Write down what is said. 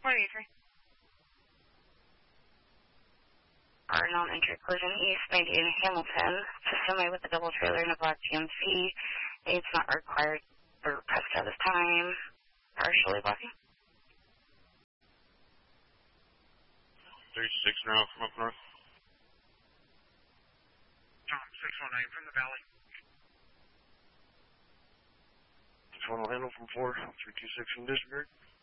183. Our non-entry collision east 98 in Hamilton. It's a semi with a double trailer and a black GMC. It's not required for pressed at this time. Partially blocking. 36 now from up north. Tom 619 from the valley. 610 handle from 4, 326 from District.